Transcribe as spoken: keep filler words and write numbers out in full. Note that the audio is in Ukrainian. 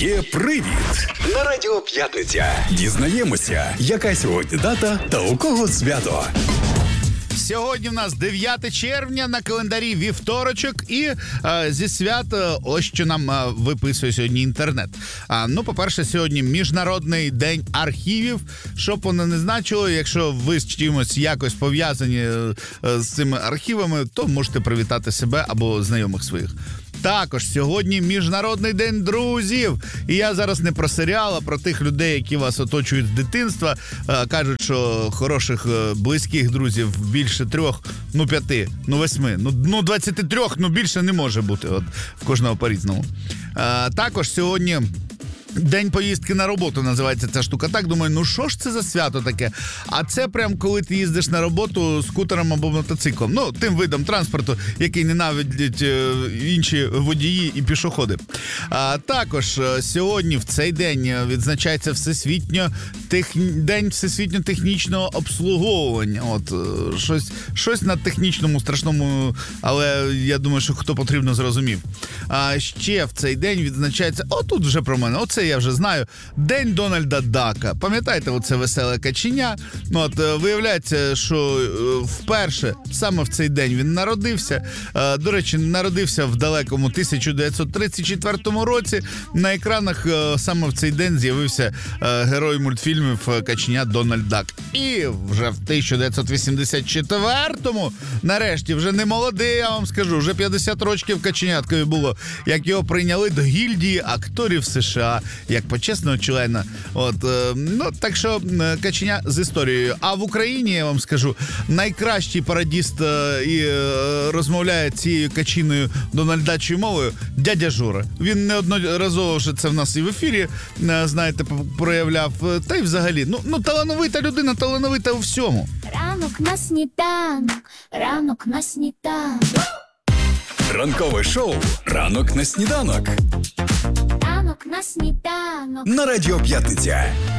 Є привід на Радіо П'ятниця. Дізнаємося, яка сьогодні дата та у кого свято. Сьогодні в нас дев'яте червня, на календарі вівторочок, і е, зі свят е, ось що нам е, виписує сьогодні інтернет. А, ну, по-перше, сьогодні Міжнародний день архівів. Щоб воно не значило, якщо ви з чимось якось пов'язані е, е, з цими архівами, то можете привітати себе або знайомих своїх. Також сьогодні Міжнародний день друзів. І я зараз не про серіал, а про тих людей, які вас оточують з дитинства. Е, кажуть, що хороших, е, близьких друзів більше трьох, ну п'яти, ну восьми, ну, ну двадцяти трьох, ну більше не може бути. От в кожного по-різному. Е, також сьогодні День поїздки на роботу називається ця штука. Так, думаю, ну що ж це за свято таке? А це прям коли ти їздиш на роботу скутером або мотоциклом. Ну, тим видом транспорту, який ненавидять е, інші водії і пішоходи. А також е, сьогодні в цей день відзначається всесвітньо тех... День всесвітньо-технічного обслуговування. От, е, щось, щось на технічному, страшному, але я думаю, що хто потрібно зрозумів. А ще в цей день відзначається, о, тут вже про мене, оце я вже знаю, День Дональда Дака. Пам'ятаєте, оце веселе каченя? От, виявляється, що вперше саме в цей день він народився. До речі, народився в далекому тисяча дев'ятсот тридцять четвертому році. На екранах саме в цей день з'явився герой мультфільмів каченя Дональд Дак. І вже в тисяча дев'ятсот вісімдесят четвертому, нарешті, вже не молодий, я вам скажу, вже п'ятдесят років каченяткові було, як його прийняли до гільдії акторів США, як почесного члена. От, е, ну, так що е, каченя з історією. А в Україні, я вам скажу, найкращий пародіст е, і е, розмовляє цією качиною дональдачою мовою дядя Жура. Він неодноразово вже це в нас і в ефірі, е, знаєте, проявляв. Та й взагалі, ну, ну талановита людина, талановита у всьому. Ранок на сніданок, ранок на сніданок. Ранкове шоу «Ранок на сніданок» Ранок на сніданок. на Радіо П'ятниця.